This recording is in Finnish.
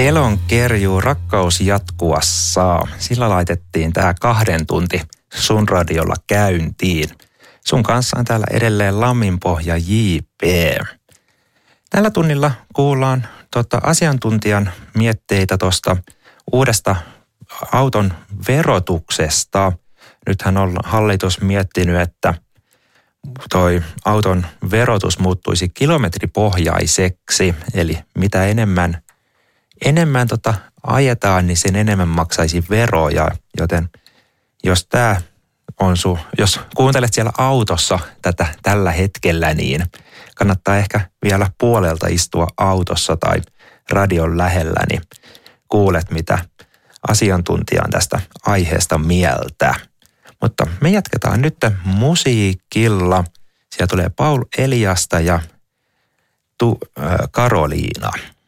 Elonkerjuu rakkaus jatkuassa. Sillä laitettiin tää 2 tunti sun radiolla käyntiin. Sun kanssa on täällä edelleen Lamminpohja J.P. Tällä tunnilla kuullaan asiantuntijan mietteitä tuosta uudesta auton verotuksesta. Nythän on hallitus miettinyt, että toi auton verotus muuttuisi kilometripohjaiseksi, eli mitä enemmän ajetaan, niin sen enemmän maksaisi veroja, joten jos jos kuuntelet siellä autossa tätä tällä hetkellä, niin kannattaa ehkä vielä puolelta istua autossa tai radion lähellä, niin kuulet, mitä asiantuntija on tästä aiheesta mieltä. Mutta me jatketaan nyt musiikilla. Siellä tulee Paul Eliasta ja Karoliina.